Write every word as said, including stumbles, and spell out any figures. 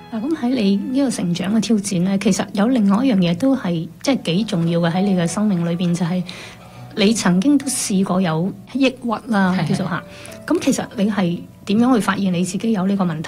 嗱，咁喺你呢個成長嘅挑戰咧，其實有另外一樣嘢都係即係幾重要嘅喺你嘅生命裏邊，就係、是、你曾經都試過有抑鬱啦，叫做嚇。咁其實你係點樣去發現你自己有呢個問題